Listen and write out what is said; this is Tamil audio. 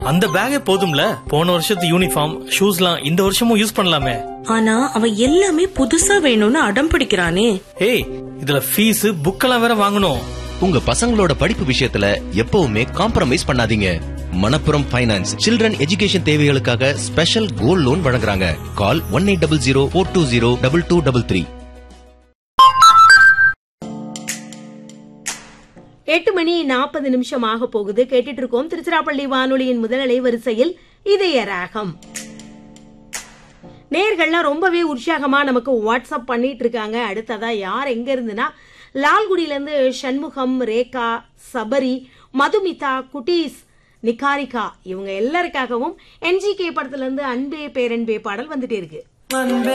அந்த பேக்கே போதும்ல. போன வருஷத்து யூனிஃபார்ம் ஷூஸ்லாம் இந்த வருஷமும் யூஸ் பண்ணலாமே. ஆனா அவன் எல்லாமே புதுசா வேணும்னு அடம் பிடிக்கிறானே. ஏய், இதுல ஃபீஸ் புக்கெல்லாம் வேற வாங்கணும். உங்க பசங்களோட படிப்பு விஷயத்துல எப்பவுமே காம்ப்ரமைஸ் பண்ணாதீங்க. மணப்புரம் ஃபைனான்ஸ் சில்ட்ரன் எஜுகேஷன் தேவைகளுக்காக ஸ்பெஷல் கோல்ட் லோன் வழங்குறாங்க. கால் 1800420223. 8:40 ஆக போகுது. கேட்டுட்டு இருக்கோம் திருச்சிராப்பள்ளி வானொலியின் முதல் அலைவரிசையில் இதய ராகம். நேயர்கள்லாம் ரொம்பவே உற்சாகமா நமக்கு வாட்ஸ்அப் பண்ணிட்டு இருக்காங்க. அடுத்ததா யார் எங்க இருந்துன்னா, லால்குடியில இருந்து சண்முகம், ரேகா, சபரி, மதுமிதா, குட்டீஸ், நிகாரிகா இவங்க எல்லாருக்காகவும் NGK படத்துல இருந்து அன்பே பேரன்பே பாடல் வந்துட்டே இருக்கு.